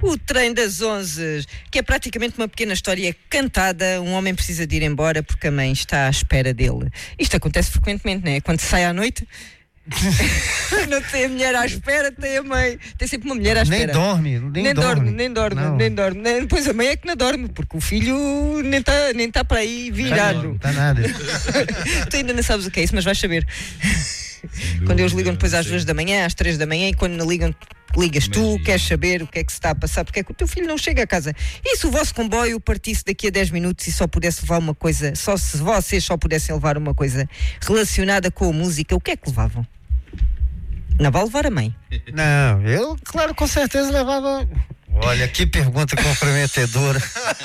O Trem das 11, que é praticamente uma pequena história cantada. Um homem precisa de ir embora porque a mãe está à espera dele. Isto acontece frequentemente, não é? Quando se sai à noite, não tem a mulher à espera, tem a mãe. Tem sempre uma mulher à espera. Nem dorme. Depois a mãe é que não dorme, porque o filho nem tá para aí virado. Não está nada. Tu ainda não sabes o que é isso, mas vais saber. Quando eles ligam depois às 2 da manhã, às 3 da manhã, e quando não ligam, ligas tu, queres saber o que é que se está a passar, porque é que o teu filho não chega a casa. E se o vosso comboio partisse daqui a 10 minutos e só pudesse levar uma coisa, só se vocês só pudessem levar uma coisa relacionada com a música, o que é que levavam? Não vai levar a mãe? Não, eu, claro, com certeza levava. Olha, que pergunta comprometedora.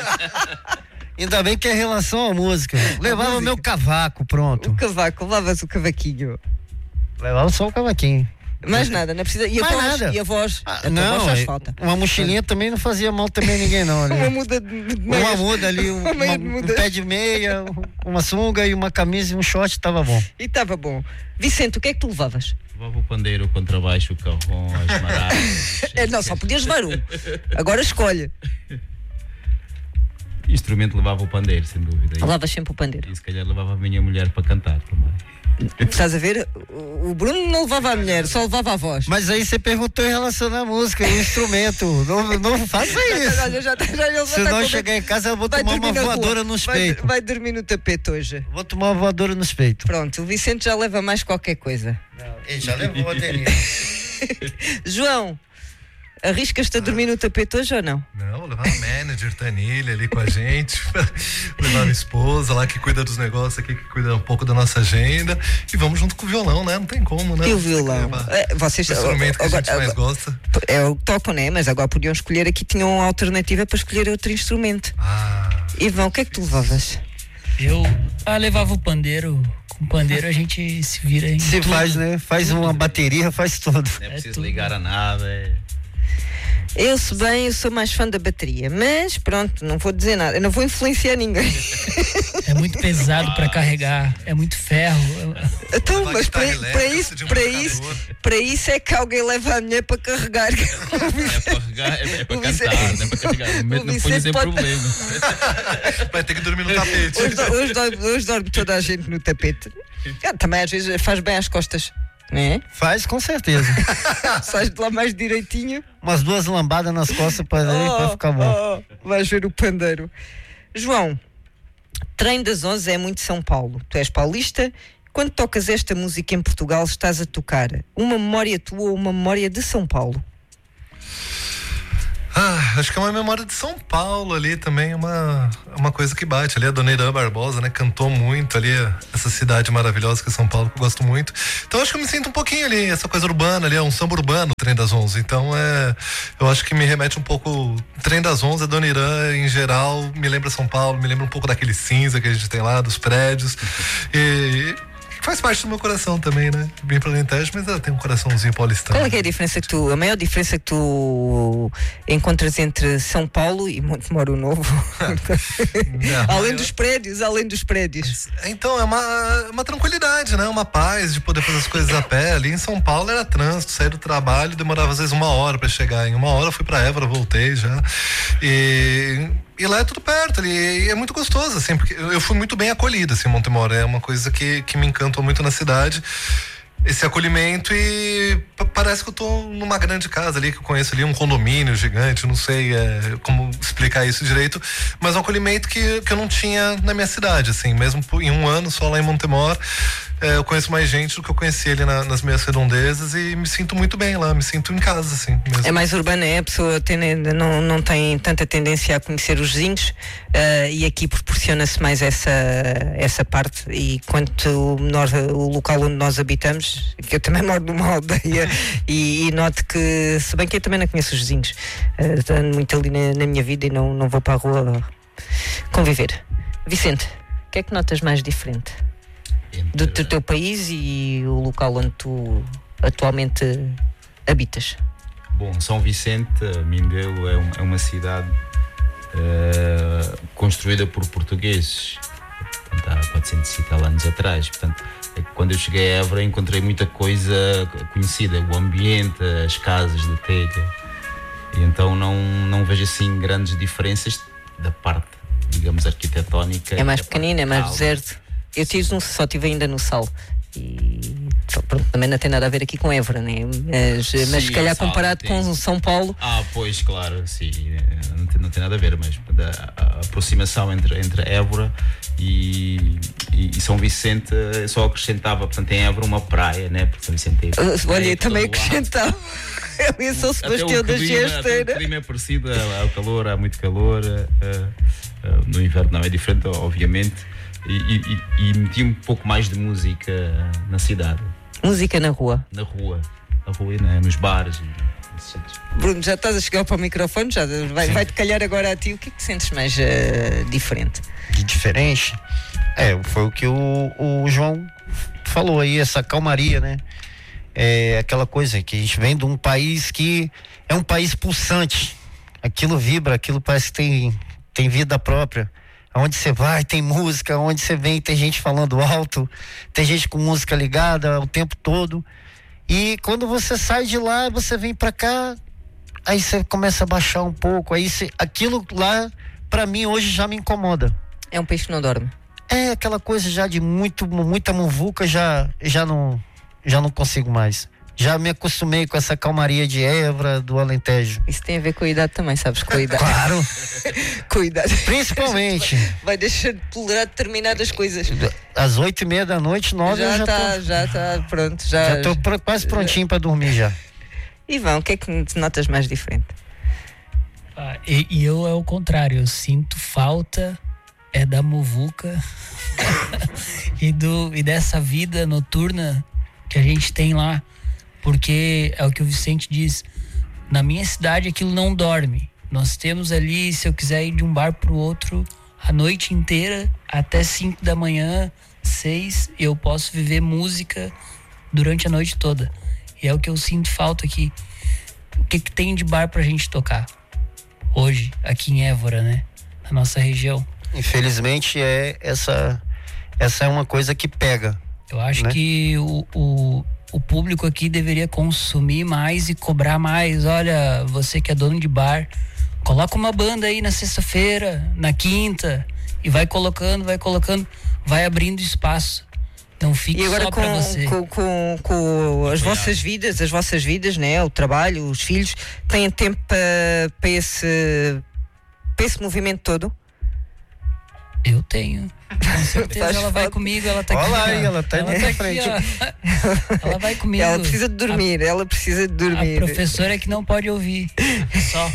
Ainda bem que é relação à música. Levava meu cavaco, pronto. O cavaco, levavas o cavaquinho. Levava só o cavaquinho. Mais nada, não precisa. E a voz? Nada. E a voz? Não, faz falta. Uma mochilinha também não fazia mal também a ninguém, não. Né? Uma muda de meias. Uma muda ali, um pé de meia, uma sunga e uma camisa e um short, estava bom. E estava bom. Vicente, o que é que tu levavas? Levava o pandeiro, o contrabaixo, o carrom, as maracas. Não, só podias levar um. Agora escolhe. Instrumento levava o pandeiro, sem dúvida. Levavas sempre o pandeiro. E se calhar levava a minha mulher para cantar também. Estás a ver? O Bruno não levava a mulher, só levava a voz. Mas aí você perguntou em relação à música, o instrumento. Não faça isso. Se não chegar em casa, eu vou tomar uma voadora nos peitos. Vai dormir no tapete hoje. Vou tomar uma voadora nos peitos. Pronto, o Vicente já leva mais qualquer coisa. Não, ele já levou a João, arriscas-te a dormir no tapete hoje ou não? Não, levar a manager, Tanilha ali com a gente, levar a esposa lá que cuida dos negócios aqui, que cuida um pouco da nossa agenda, e vamos junto com o violão, né? Não tem como, né? E o violão? Vocês, o instrumento que a gente mais gosta. É o que tocam, né? Mas agora podiam escolher, aqui tinham uma alternativa para escolher outro instrumento. Ivan, o que é que tu levavas? Eu levava o pandeiro. Com o pandeiro a gente se vira em tudo. Faz, né? Faz uma bateria, faz tudo. Não é preciso ligar a nada, Eu sou mais fã da bateria, mas pronto, não vou dizer nada, eu não vou influenciar ninguém. É muito pesado para carregar, é muito ferro. Então, mas para isso é que alguém leva a mulher para carregar. É para cantar, não é para carregar. Não põe sem problema. Vai ter que dormir no tapete. Hoje dorme toda a gente no tapete. Também às vezes faz bem às costas. É? Faz, com certeza. Sais de lá mais direitinho. Umas 2 lambadas nas costas para ficar bom. Vais ver o pandeiro. João, Trem das 11 é muito São Paulo. Tu és paulista. Quando tocas esta música em Portugal, estás a tocar uma memória tua ou uma memória de São Paulo? Acho que é uma memória de São Paulo ali também, uma coisa que bate ali, a Dona Irã Barbosa, né, cantou muito ali, essa cidade maravilhosa que é São Paulo, que eu gosto muito, então acho que eu me sinto um pouquinho ali, essa coisa urbana ali, é um samba urbano, o Trem das 11, então eu acho que me remete um pouco, o Trem das 11, a Dona Irã em geral, me lembra São Paulo, me lembra um pouco daquele cinza que a gente tem lá, dos prédios, e faz parte do meu coração também, né? Bem pra Alentejo, mas ela tem um coraçãozinho paulistano. Qual é que é a maior diferença que tu encontras entre São Paulo e Montemoro Novo? Além dos prédios. Então, é uma tranquilidade, né? Uma paz de poder fazer as coisas a pé. Ali em São Paulo era trânsito, sair do trabalho, demorava às vezes 1 hora pra chegar. Em 1 hora eu fui pra Évora, voltei já. E lá é tudo perto, e é muito gostoso, assim, porque eu fui muito bem acolhido, assim, em Montemor, é uma coisa que me encantou muito na cidade, esse acolhimento, e parece que eu tô numa grande casa ali, que eu conheço ali, um condomínio gigante, não sei como explicar isso direito, mas um acolhimento que eu não tinha na minha cidade, assim, mesmo em 1 ano só lá em Montemor, eu conheço mais gente do que eu conheci ali nas minhas redondezas e me sinto muito bem lá, me sinto em casa, assim. Mesmo. É mais urbana, a pessoa não tem tanta tendência a conhecer os vizinhos, e aqui proporciona-se mais essa parte, e quanto menor o local onde nós habitamos, que eu também moro numa aldeia, e noto que, se bem que eu também não conheço os vizinhos, ando muito ali na minha vida e não vou para a rua conviver. Vicente, o que é que notas mais diferente do teu país e o local onde tu atualmente habitas? Bom, São Vicente, Mindelo, é uma cidade construída por portugueses, portanto, há 400 e tal anos atrás. Portanto, quando eu cheguei a Évora encontrei muita coisa conhecida, o ambiente, as casas de telha. E Então não vejo assim grandes diferenças da parte, digamos, arquitetónica. É mais pequenino, é mais deserto. Eu só estive ainda no Sal. E pronto, também não tem nada a ver aqui com Évora, né? Mas se calhar comparado com São Paulo. Pois, claro, sim, não tem nada a ver, mas a aproximação entre Évora e São Vicente, só acrescentava, portanto, em Évora uma praia, né? Porque São Vicente olha, também acrescentava. Eu ia São Sebastião da Gesteira. O clima é parecido ao calor, há muito calor, no inverno não é diferente, obviamente. E meti um pouco mais de música na cidade. Música na rua? Na rua, né? Nos bares. Bruno, já estás a chegar para o microfone, já vai-te calhar agora a ti. O que é que te sentes mais diferente? De diferente? Foi o que o João falou aí, essa calmaria, né? É aquela coisa que a gente vem de um país que é um país pulsante. Aquilo vibra, aquilo parece que tem vida própria. Onde você vai tem música, onde você vem tem gente falando alto, tem gente com música ligada o tempo todo. E quando você sai de lá, você vem pra cá, aí você começa a baixar um pouco, aquilo lá pra mim hoje já me incomoda. É um peixe que não dorme. É aquela coisa já de muita muvuca, já não consigo mais. Já me acostumei com essa calmaria de Évora, do Alentejo. Isso tem a ver com a idade também, sabes? Com a idade. Claro. Com a idade. Principalmente. Vai deixar de tolerar determinadas coisas. Às 8:30 da noite, 9 já está pronto. Já estou quase prontinho para dormir já. Ivan, o que é que te notas mais diferente? E eu é o contrário, eu sinto falta da muvuca e dessa vida noturna que a gente tem lá. Porque é o que o Vicente diz, na minha cidade aquilo não dorme. Nós temos ali, se eu quiser ir de um bar pro outro a noite inteira, até 5 da manhã, 6, eu posso viver música durante a noite toda. E é o que eu sinto falta aqui. O que tem de bar pra gente tocar hoje, aqui em Évora, né? Na nossa região. Infelizmente essa é uma coisa que pega. Eu acho, né, que o público aqui deveria consumir mais e cobrar mais. Olha, você que é dono de bar, coloca uma banda aí na sexta-feira, na quinta, e vai colocando, vai abrindo espaço. Não fique só pra você. Com as vossas vidas, né? O trabalho, os filhos, têm tempo para esse movimento todo? Eu tenho. Com certeza ela vai comigo, ela tá aqui. Olha aí, ela tá aqui, frente. Ela vai comigo. Ela precisa de dormir, A professora é que não pode ouvir. Só.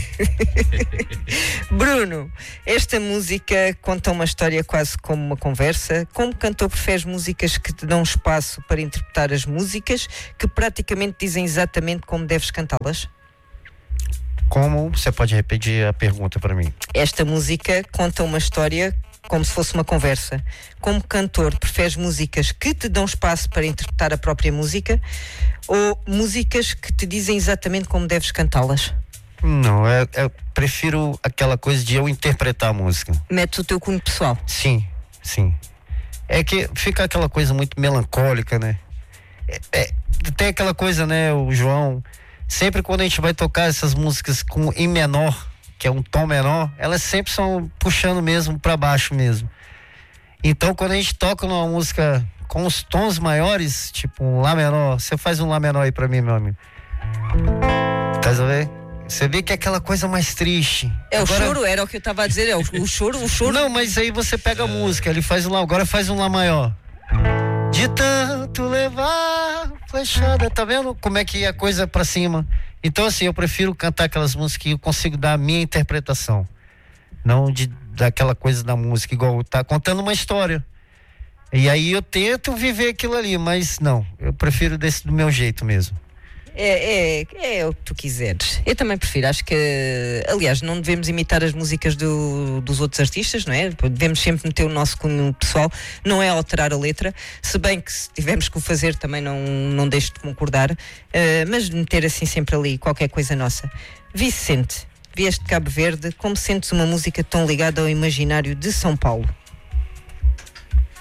Bruno, esta música conta uma história quase como uma conversa. Como cantor, preferes músicas que te dão espaço para interpretar as músicas, que praticamente dizem exatamente como deves cantá-las? Como? Você pode repetir a pergunta para mim? Esta música conta uma história como se fosse uma conversa. Como cantor, preferes músicas que te dão espaço para interpretar a própria música ou músicas que te dizem exatamente como deves cantá-las? Não, eu prefiro aquela coisa de eu interpretar a música. Metes o teu cunho pessoal? Sim. É que fica aquela coisa muito melancólica, né? Tem aquela coisa, né, o João, sempre quando a gente vai tocar essas músicas em menor, que é um tom menor, elas sempre são puxando mesmo para baixo mesmo. Então quando a gente toca numa música com os tons maiores, tipo um Lá menor, você faz um Lá menor aí pra mim, meu amigo. Tá vendo? Você vê que é aquela coisa mais triste. Agora, o choro, era o que eu tava a dizer, o choro. Não, mas aí você pega a música, ele faz um Lá, agora faz um Lá maior. De tanto levar flechada, tá vendo como é que é a coisa pra cima? Então assim, eu prefiro cantar aquelas músicas que eu consigo dar a minha interpretação, não daquela coisa da música, igual tá contando uma história. E aí eu tento viver aquilo ali, mas não, eu prefiro do meu jeito mesmo. É o que tu quiseres. Eu também prefiro, acho que, aliás, não devemos imitar as músicas dos outros artistas, não é? Devemos sempre meter o nosso cunho pessoal, não é alterar a letra, se bem que se tivermos que o fazer também não deixo de concordar, mas meter assim sempre ali qualquer coisa nossa. Vicente, vieste de Cabo Verde, como sentes uma música tão ligada ao imaginário de São Paulo?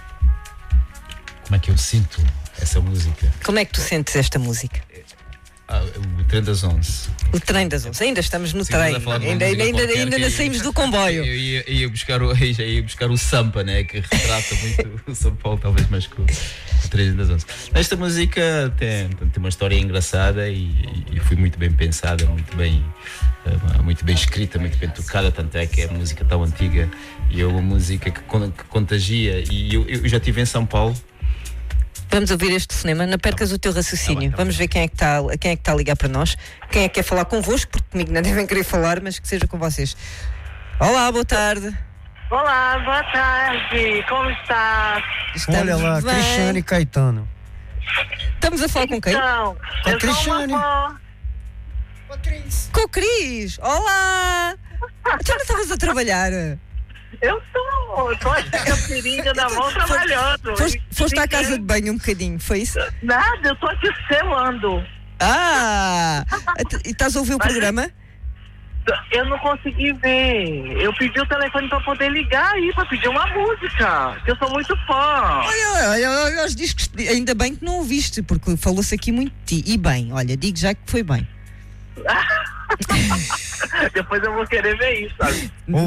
Como é que eu sinto essa música? Como é que tu sentes esta música? O Trem das 11. O trem das 11. Ainda estamos no trem. A falar de uma Ainda música qualquer ainda que não saímos do comboio. Eu ia buscar o Sampa, né? Que retrata muito o São Paulo, talvez mais que o Trem das 11. Esta música tem uma história engraçada e foi muito bem pensada, muito bem escrita, muito bem tocada, tanto é que é música tão antiga e é uma música que contagia. E eu já estive em São Paulo. Vamos ouvir este cinema, não percas o teu raciocínio. Vamos ver quem é que está a ligar para nós. Quem é que quer falar convosco, porque comigo não devem querer falar, mas que seja com vocês. Olá, boa tarde. Olá, boa tarde. Como está? Estamos Olha lá, bem. Cristiane e Caetano. Estamos a falar com quem? Então, Com a eu sou uma Cristiane. avó. Com o Cris. Olá. Tu não estavas a trabalhar? Eu tô aqui com a seringa na mão trabalhando. Foste à casa de banho um bocadinho, foi isso? Nada, eu tô aqui selando. Ah! E estás a ouvir o programa? Eu não consegui ver. Eu pedi o telefone pra poder ligar aí, pra pedir uma música. Que eu sou muito fã. Olha, os discos, ainda bem que não ouviste, porque falou-se aqui muito de ti. E bem, olha, digo já que foi bem. Depois eu vou querer ver isso, sabe?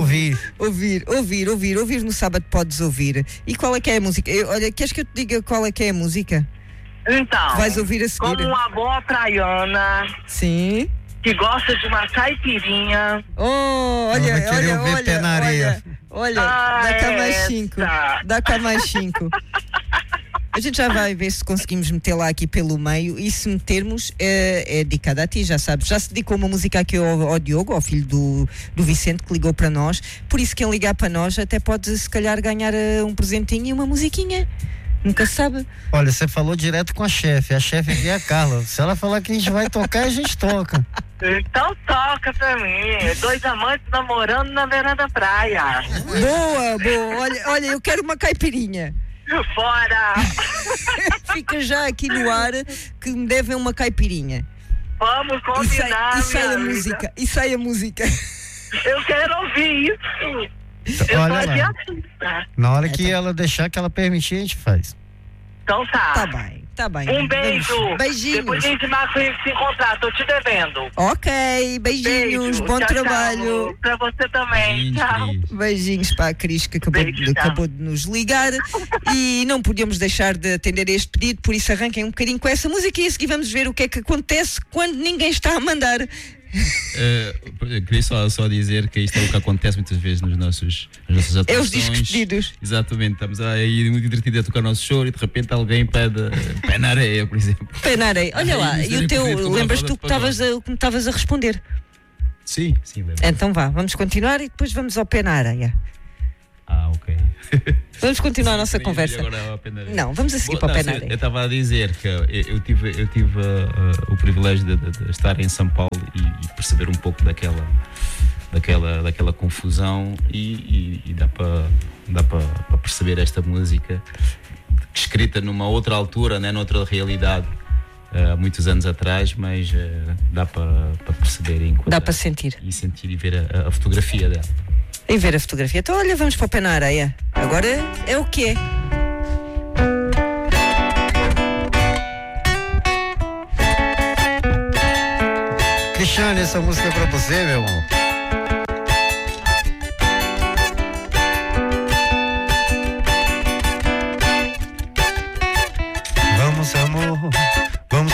Ouvir. No sábado podes ouvir. E qual é que é a música? Olha, queres que eu te diga qual é que é a música? Então, Vais ouvir a seguir. como uma boa praiana Sim. que gosta de uma caipirinha. Oh, Ela vai querer ouvir Pé na Areia. Olha, dá cá mais 5. Dá cá mais 5. A gente já vai ver se conseguimos meter lá aqui pelo meio, e se metermos é dedicada a ti, já sabes. Já se dedicou uma música aqui ao Diogo, ao filho do Vicente, que ligou para nós. Por isso, quem ligar para nós até pode se calhar ganhar um presentinho e uma musiquinha. Nunca se sabe. Olha, você falou direto com a chefe é a Carla. Se ela falar que a gente vai tocar, a gente toca. Então toca pra mim. 2 amantes namorando na beira da praia. Boa. Olha, eu quero uma caipirinha. Bora! Fica já aqui no ar que me devem uma caipirinha. Vamos combinar, E sai a música. Eu quero ouvir isso. Eu Olha tô aqui lá. assim, tá? Na hora que ela deixar, que ela permitir, a gente faz. Então tá. Tá bem. Um beijo. Vamos. Beijinhos. Depois a gente marca se encontrar, tô te devendo. Ok, beijinhos, bom Tchau, trabalho. tchau. Pra você também. Tchau. Beijinhos para a Cris, que Beijo, tchau. acabou de nos ligar. E não podíamos deixar de atender a este pedido, por isso arranquem um bocadinho com essa música e a seguir vamos ver o que é que acontece quando ninguém está a mandar. Queria só dizer que isto é o que acontece muitas vezes nas nossas atuações. É os discos pedidos. Exatamente, estamos aí muito entretidos a tocar o nosso choro e de repente alguém pede Pé na Areia, por exemplo. Pé na areia. Olha lá, e o teu, lembras tu que me estavas a responder? Sim, lembro. Então vá, vamos continuar e depois vamos ao Pé na Areia. Ok. Vamos continuar a nossa Sim, conversa. agora ao Pé na Areia. Não, vamos a seguir para o Pé na Eu Areia. estava a dizer que eu tive o privilégio de estar em São Paulo e perceber um pouco daquela confusão e dá para perceber esta música escrita numa outra altura, né, noutra realidade, há muitos anos atrás, mas dá para perceber Dá para sentir. e sentir e ver a fotografia dela. E ver a fotografia. Então olha, vamos para o Pé na Areia. Agora é o que é. Cristiane, essa música é pra você, meu irmão.